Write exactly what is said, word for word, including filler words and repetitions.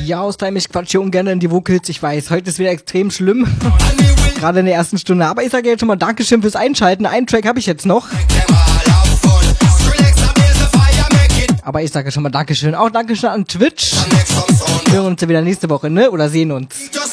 Ja, Haustime, ich quatsche ungern in die Vocals, ich weiß, heute ist wieder extrem schlimm. Gerade in der ersten Stunde. Aber ich sage jetzt schon mal Dankeschön fürs Einschalten. Einen Track habe ich jetzt noch. Aber ich sage schon mal Dankeschön. Auch Dankeschön an Twitch. Wir hören uns ja wieder nächste Woche, ne? Oder sehen uns.